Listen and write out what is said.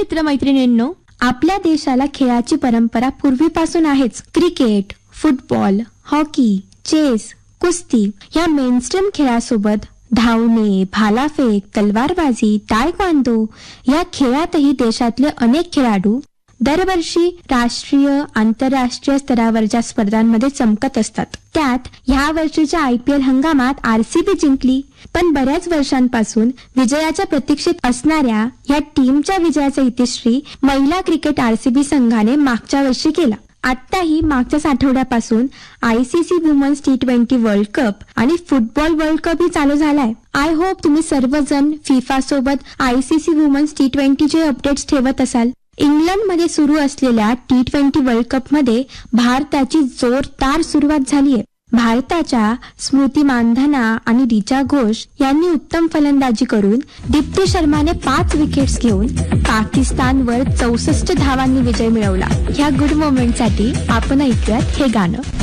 मित्रमैत्रिणींनो, आपल्या देशाला खेळाची परंपरा पूर्वीपासून आहेच. क्रिकेट, फुटबॉल, हॉकी, चेस, कुस्ती या मेनस्ट्रीम खेळासोबत धावणे, भालाफेक, तलवारबाजी, तायक्वांदो या खेळातही देशातले अनेक खेळाडू दरवर्षी राष्ट्रीय, आंतरराष्ट्रीय स्तरावरच्या स्पर्धांमध्ये चमकत असतात. त्यात ह्या वर्षीच्या IPL हंगामात RCB जिंकली. पण बऱ्याच वर्षांपासून विजयाच्या प्रतीक्षेत असणाऱ्या या टीमच्या विजयाचा इतिश्री महिला क्रिकेट RCB संघाने मागच्या वर्षी केला. आत्ताही मागच्याच आठवड्यापासून ICC women's T20 world cup आणि फुटबॉल वर्ल्ड कप ही चालू झालाय. आय होप तुम्ही सर्वजण FIFA सोबत ICC वुमन्स T20 चे अपडेट्स ठेवत असाल. इंग्लंडमध्ये सुरू असलेल्या T20 वर्ल्ड कप मध्ये भारताची जोरदार सुरुवात झालीय. भारताच्या स्मृती मानधना आणि ऋचा घोष यांनी उत्तम फलंदाजी करून दीप्ती शर्माने 5 विकेट्स घेऊन पाकिस्तानवर 64 धावांनी विजय मिळवला. ह्या गुड मोमेंटसाठी आपण ऐकूयात हे गाणं.